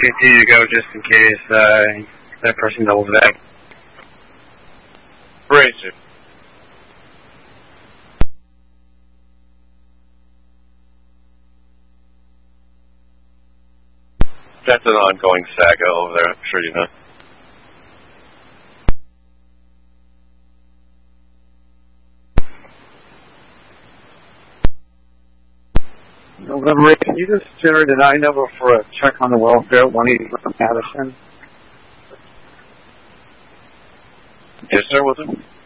continue to go just in case that person doubles back. Racer. That's an ongoing saga over there, I'm sure you know. November 8th, can you just generate an I number for a check on the welfare at 180 from Madison? Yes, sir, what's it?